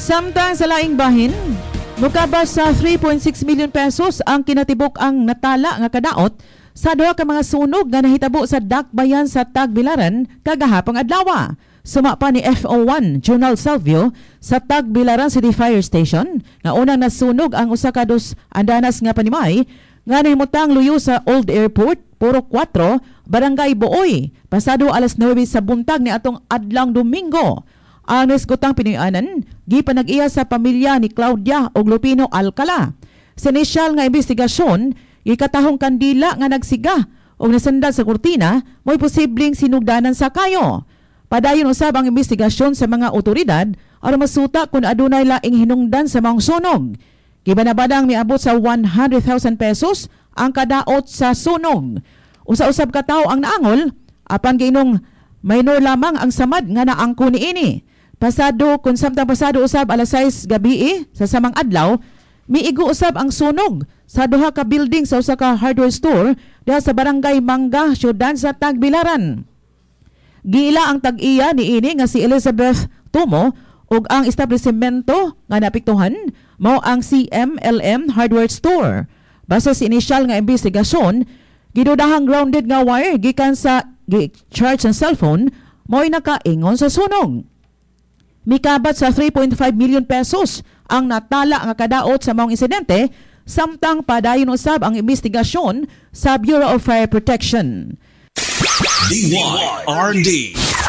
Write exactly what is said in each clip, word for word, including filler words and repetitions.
Samtang sa laing bahin, mukabas sa three point six million pesos ang kinatibok ang natala nga kadaot sa duha ka mga sunog nga nahitabo sa dakbayan sa Tagbilaran kagahapong adlaw. Suma pa ni F O one Jonald Salvio sa Tagbilaran City Fire Station nga unang nasunog ang usa ka dos andanas nga panimay nga nahimutang luyo sa Old Airport, Puro four, Barangay Buoy, pasado alas nuwebe sa buntag ni atong adlang Domingo. Ang nasgutang pinuyanan, gipanag-iya sa pamilya ni Claudia og Lupino Alcala. Sa inisyal nga investigasyon, ikatahong kandila nga nagsiga o nasandal sa kurtina, mo'y posibleng sinugdanan sa kayo. Padayon usab ang investigasyon sa mga otoridad aron masuta kung adunay laing hinungdan sa mga sunog. Gibanabadang miabot sa one hundred thousand pesos ang kadaot sa sunog. Usa-usab ka tawo ang naangol, apan ginong minor lamang ang samad nga naangko niini. Pasado, kung samtang pasado usab alas sais gabi eh, sa samang adlaw, miigo usab ang sunog sa duha ka building sa usa ka hardware store diha sa Barangay Mangga, syudad sa Tagbilaran. Giila ang tag-iya niini nga si Elizabeth Tumo ug ang establishmento nga napiktuhan mao ang C M L M Hardware Store. Base sa inisyal nga investigasyon, gidudahang grounded nga wire gikan sa charge ng cellphone mo'y nakaingon sa sunog. Mikabat sa three point five million pesos ang natala nga kadaot sa maong insidente, samtang padayon usab ang investigasyon sa Bureau of Fire Protection. D Y R D.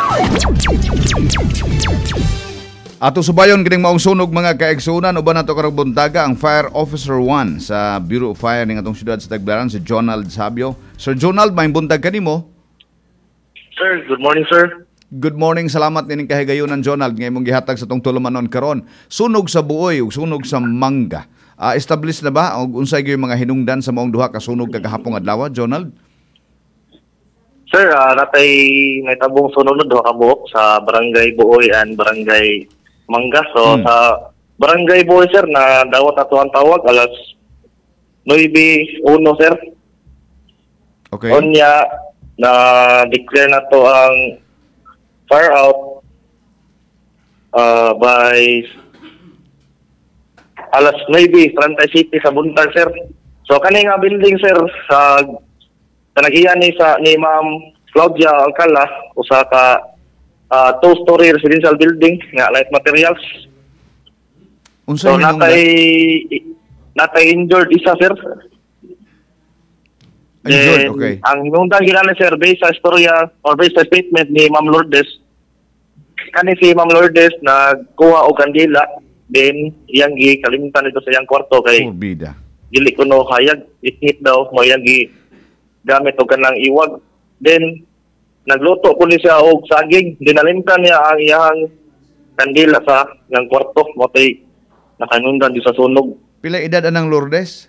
Ato subayon kining maong sunog mga kaigsunan uban nato karong buntaga ang Fire Officer one sa Bureau of Fire ning atong syudad sa Tagbilaran si Jonald Sabio. Sir Jonald, may buntag kanimo. Sir, good morning sir. Good morning, salamat nining kahigayunan Jonald ngay mong gihatag sa tong tulumanon karon. Sunog sa Buoy ug sunog sa Mangga. Uh, established na ba og unsay gyud mga hinungdan sa maong duha ka sunog kagahapong adlaw, Jonald? Sir, uh, natay naitabong sunog na duha ka buok sa Barangay Buoy and Barangay Mangga. So hmm. sa Barangay Buoy sir na dawat ato ang tawag alas nuwebe uno sir. Okay. Onya na declare na to ang fire out uh, by alas nuwebe thirty sa buntag sir. So kani nga building sir sa tanagiya ni sa ni Ma'am Claudia Alcala usa ka uh, two-story residential building nga light materials. Unsa so natay natay injured isa sir. Then, okay. Ang hinungdan ginana sir based sa istorya or based sa statement ni Ma'am Lourdes, kani si Ma'am Lourdes nagkuha og kandila then iyang gi kalimtan ito sa iyang kwarto kay oh, bida. Dili kuno hayag itnit daw mo iyang gi gamit og kanang iwag. Then nagluto po ni siya og saging, dinalimtan niya ang iyang kandila sa iyang kwarto mo tay nakanundan di sa sunog. Pila edad anang Lourdes?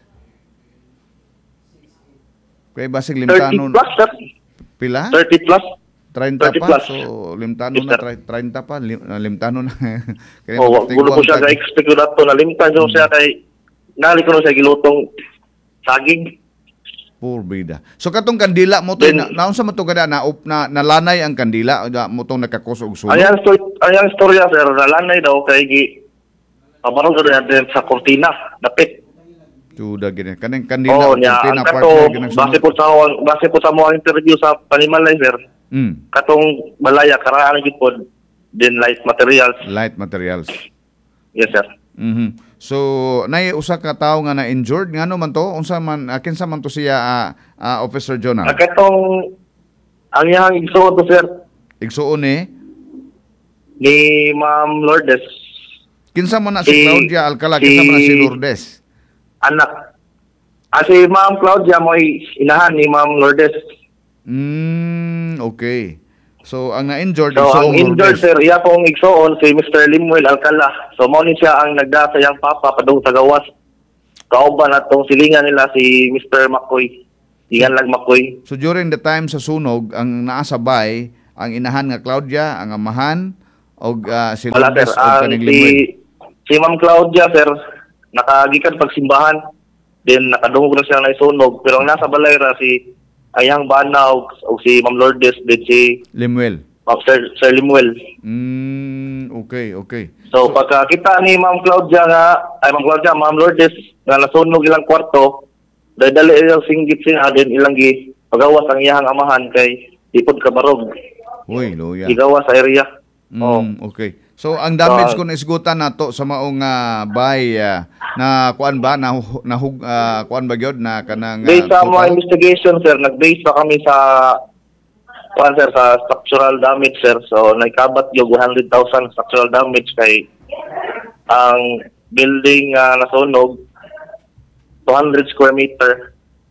Kaya basig limtano thirty plus, sir. Pila? thirty plus. thirty thirty pa, plus. so limtano Yes, na, thirty pa, lim, limtano na. Kaya oh, gulo po siya ka-expect ko dato na limtan so hmm. siya kay nali ko siya gilutong saging. Poor bida. So katong kandila mo to, na, naunsa mo to kada na, na nalanay ang kandila mo tong nakakusog sunog? Ayang story, ayang storya sir, nalanay daw kay gi pamarong gud natin sa kortina, dapit. Tuda gini. Kanang kandila oh, niya, ang kato, base po sa base po sa mga interview sa Panimalay sir. Mm. Katong balaya karaan gid pod din light materials. Light materials. Yes sir. Mhm. So nay usa ka tawo nga na injured ngano man to? Unsa man uh, kinsa man to siya uh, uh, Officer Jonah? Ang katong ang yang igsuon to sir. Igsuon ni ni Ma'am Lourdes. Kinsa man na si, si Claudia Alcala, kinsa man na si Lourdes? Anak. Ah, si Ma'am Claudia mo'y inahan ni Ma'am Lourdes. Mm, okay. So, ang na-injured, so, ang injured, Lourdes. sir, iya pong igsoon si Mister Limuel Alcala. So, mo ni siya ang nagda sa iyang papa padung sa gawas. Kauban at tong silingan nila si Mister Makoy. Ingan lang Makoy. So, during the time sa sunog, ang naasabay, ang inahan nga Claudia, ang amahan, o uh, si Wala, Lourdes, sir. o Uh, kaning si, Limuel. si Ma'am Claudia, sir, nakagikan pagsimbahan. Then, nakadungog na siya na isunog. Pero ang nasa balay ra si Ayang Bana o, o si Ma'am Lourdes, then si Limuel. Ma'am Sir, Sir Limuel. Mm, okay, okay. So, pagka kita ni Ma'am Claudia nga, ay Ma'am Claudia, Ma'am Lourdes, nga nasunog ilang kwarto, dahil dali ilang singgit siya, din ilang gi, pagawas ang iyahang amahan kay Dipod Kabarog. Uy, loya. Igawas sa area. Mm, Oh. okay. So ang damage So, kung isgutan nato sa maong uh, bay ah, na kuan ba na na uh, kuan ba gyud na kanang ah, Based sa mga total? investigation, sir, nag-base pa kami sa kuan sir, sa structural damage, sir. So, naikabat yung one hundred thousand structural damage kay ang building uh, nasunog two hundred square meter,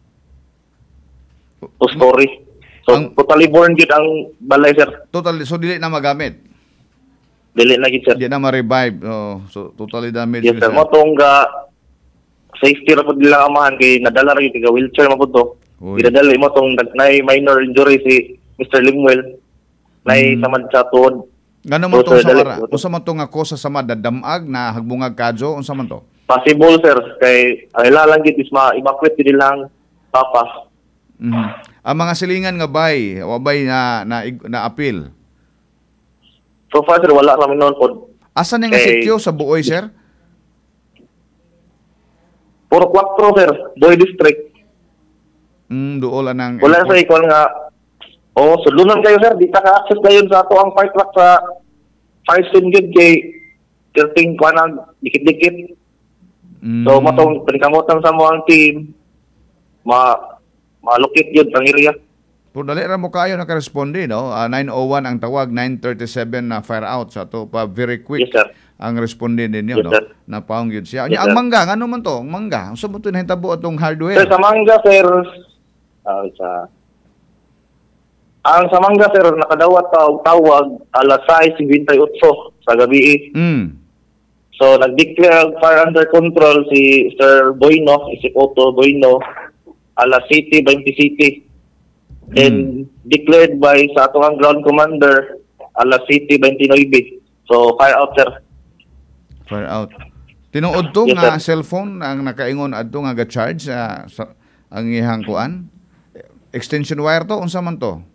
two story. So, Ang- totally born gid ang balay, sir. Total, so dili na magamit. Dili na gid, sir. Di na ma-revive. Oh, so totally damaged. Yes, yun sir. siya. Mo tong ga safety ra pud nila amahan kay nadala ra gyud ka wheelchair mo pud to. Uy. Gidadali mo tong nay minor injury si Mister Limuel. Nay Mm. samad sa tuod. Ngano man So, to sir, sa dali- wara? Unsa man to nga kosa sa madadamag na hagbungag kadyo? Unsa man to? Possible, sir, kay ang ilalang gid is ma-evacuate gid nilang papa. Mhm. Ang mga silingan nga bay, wabay na na, na appeal. So far, sir, wala kami noon po. Asa ni nga Okay. sityo sa Buoy, sir? Puro kwatro, sir. Boy District. Mm, duol anang Wala sa ikon nga. Oh, sulunan kayo, sir. Di ta ka-access kayo sa ato ang fire truck sa fire scene gid kay kerting ko nang dikit-dikit. Mm. So, matong panikamutan sa mga team, ma malukit yun ang area. Pero dali ra mo kayo nakaresponde, no? Ah, nine oh one ang tawag, nine thirty-seven na fire out sa to pa very quick. Yes, sir. Ang responde ninyo, Yes, no? sir. Napaong yun siya. Yes, ang sir. mangga, ano man to? Ang mangga. Unsa mo to nahitabo atong hardware? Sir, sa mangga, sir, ah, sa ang sa mangga, sir, nakadawat ta og tawag alas sais twenty-eight sa gabi. Mm. So, nag-declare fire under control si Sir Boyno, si Otto Boyno, alas City, twenty City. Then, declared by sa atong ground commander, alas City, twenty-nine. So, fire out, sir. Fire out. Tinuod to Yes, nga sir. cellphone ang nakaingon adto nga ga-charge sa, sa ang ihang kuan. Extension wire to unsa man to?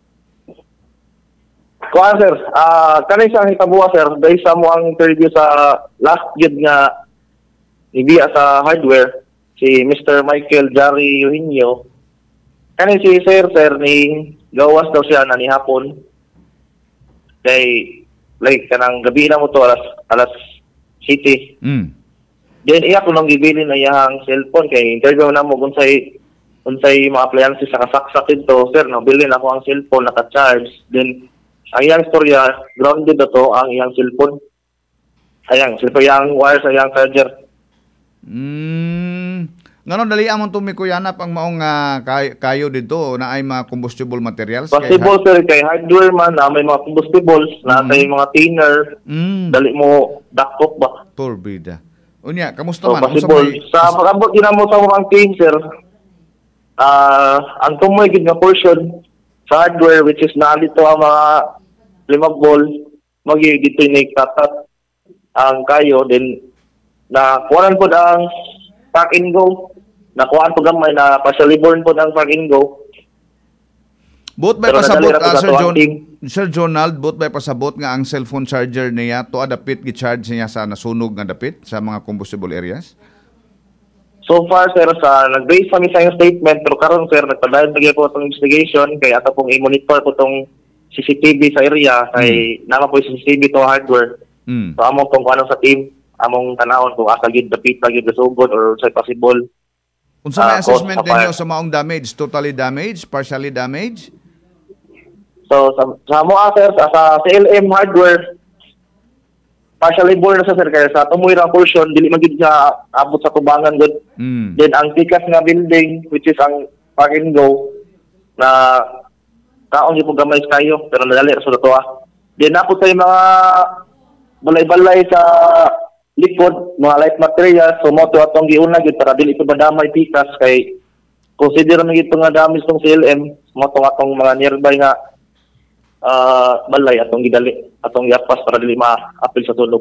Kuha, sir, ah kanay sa hitabuha, sir, dahil sa mo ang interview sa last gid nga ibiya sa hardware, si Mister Michael Jari Eugenio, kanay si sir, sir, ni gawas daw siya na ni hapon. Kay, like, kanang gabi na mo to, alas, alas City. Mm. Then, iya ko nang gibilin na iyang cellphone, kay interview na mo kung say, kung say mga appliances sa kasaksak ito, sir, nabilin ako ang cellphone, naka-charge. Then, ang iyang storya, grounded na to ang iyang cellphone. Ayang, cellphone, iyang wire sa iyang charger. Mm. Ngano dali amon to mi kuyanap ang maong ah, kay, kayo dito na ay mga combustible materials Possible, sir, kay hardware man, na may mga combustibles, na may mga thinner, Mm. dali mo daktok ba? Porbida. Unya, kamusta So, man? Unsa possible. may- Sa pag-abot din mo sa mga team, sir, ah ang tumoy gid nga portion sa hardware, which is na dito ang mga limag ball, magi dito ni katat ang kayo, then na kuhanan po ang pack and go, na kuhaan po gamay na partially born po ang pack and go. Both by Pero pasabot, nadali ra po ah, sa Sir tuwang John, team. Sir Jonald, both by pasabot nga ang cellphone charger niya to adapit gi-charge niya sa nasunog nga dapit sa mga combustible areas. So far, sir, sa nag-base kami sa iyong statement, pero karon sir, nagpadayon lagi po itong investigation, kaya ato pong i-monitor po itong C C T V sa area, kay naman po yung C C T V itong hardware. Mm. So, among kung ano sa team, among tanawon kung asa gid dapit lagi gasugod or sa possible. Unsa may Ah, assessment cost sa ninyo fire. sa maong damage? Totally damaged? Partially damaged? So, sa, sa mo, ah, sir, sa, sa C L M hardware, partially born na sa sir, kaya sa tumoy ra portion, dili magid siya abot sa tubangan good. Mm. Then, ang tikas nga building, which is ang park and go, na taong yung gamay kayo, pero nadali ra sa to ah. Then, ako tayo mga balay-balay sa likod, mga light materials, so mo to atong giuna gid para dili ito madamay tikas, kay consider na ito nga damage tong C L M, mo tong atong mga nearby nga ah balay atong gidali, atong yapas para dili ma-apil sa tulog.